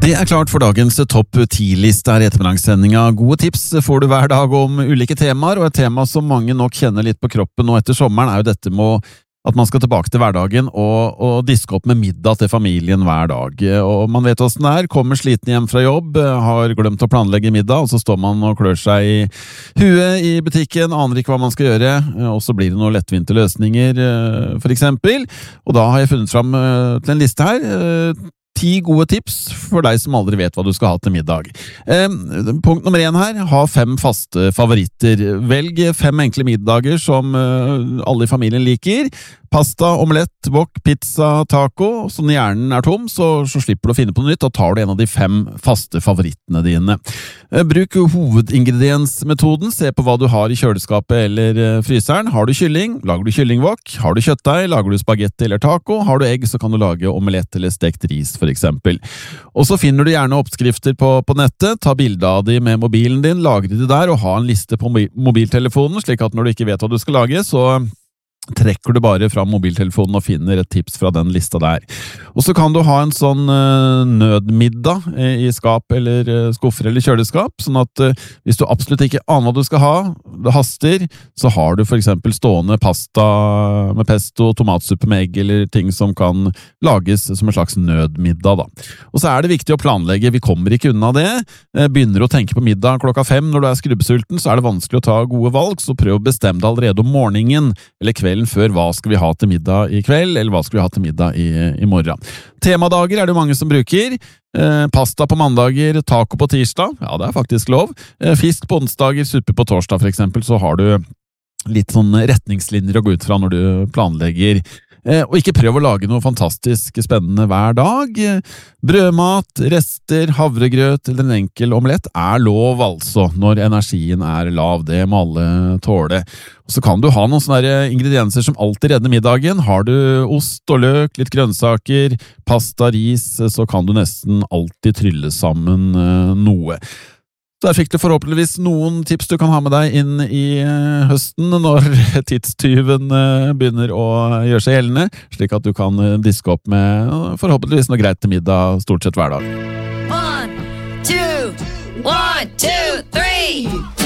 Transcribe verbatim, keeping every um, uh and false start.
Det er klart for dagens topp ti-liste her i ettermiddagssendinga. Gode tips får du hver dag om ulike temaer, og et tema som mange nok kjenner litt på kroppen nå etter sommeren er jo dette med at man skal tilbake til hverdagen og, og diske opp med middag til familien hver dag. Og man vet hvordan det er, kommer sliten hjem fra jobb, har glemt å planlegge middag, og så står man og klør seg i huet i butikken, aner ikke hva man skal gjøre, og så blir det noen lettvinte løsninger, for eksempel. Og da har jeg funnet fram til en liste her, ti gode tips for deg som aldri vet hva du skal ha til middag. Eh, punkt nummer én her, ha fem faste favoritter. Velg fem enkle middager som eh, alle i familien liker. Pasta, omelett, wok, pizza, taco. Så når hjernen er tom, så, så slipper du å finne på noe nytt, og tar du en av de fem faste favorittene dine. Eh, bruk hovedingrediensmetoden. Se på hva du har i kjøleskapet eller eh, fryseren. Har du kylling, lager du kyllingwok. Har du kjøttdeig, lager du spagetti eller taco. Har du egg, så kan du lage omelett eller stekt ris, for eksempel. Og så finner du gjerne oppskrifter på, på nettet, ta bilde av de med mobilen din, lagre de der og ha en liste på mobiltelefonen, slik at når du ikke vet hva du skal lage, så trekker du bare fra mobiltelefonen og finner et tips fra den lista der. Og så kan du ha en sånn uh, nødmiddag i skap eller uh, skuffer eller kjøleskap, sånn at uh, hvis du absolutt ikke aner hva du skal ha, det haster, så har du for eksempel stående pasta med pesto, tomatsuppe med egg eller ting som kan lages som en slags nødmiddag da. Og så er det viktig å planlegge, vi kommer ikke unna det. Begynner å tenke på middag klokka fem når du er skrubbsulten, så er det vanskelig å ta gode valg, så prøv å bestemme deg allerede om morgenen eller kvelden før, hva skal vi ha til middag i kveld, eller hva skal vi ha til middag i, i morgen. Temadager er det mange som bruker. Eh, pasta på mandager, taco på tirsdag, ja det er faktisk lov. Eh, fisk på onsdager, suppe på torsdag for eksempel, så har du litt sånn retningslinjer å gå ut fra når du planlegger. Eh, og ikke prøv å lage noe fantastisk spennende hver dag. Brødmat, rester, havregrøt eller en enkel omelett er lov altså, når energien er lav. Det må alle tåle. Og så kan du ha noen sånne ingredienser som alltid redder middagen. Har du ost og løk, litt grønnsaker, pasta, ris, så kan du nesten alltid trylle sammen noe. Der fikk du forhåpentligvis noen tips du kan ha med deg inn i høsten når tidstyven begynner å gjøre seg gjeldende, slik at du kan diske opp med forhåpentligvis noe greit til middag stort sett hver dag. One, two, one, two, three!